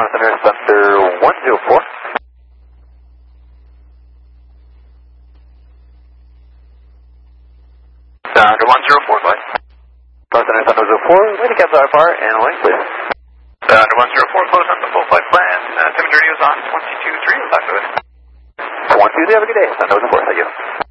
Center, Thunder 104. Thunder 104, go ahead. Center, Thunder 104, waiting caps RFR, and link, please. Thunder 104, close on the full flight plan. Temperature is on 22.3, we'll talk to it. 123, have a good day. Thunder 104, thank you.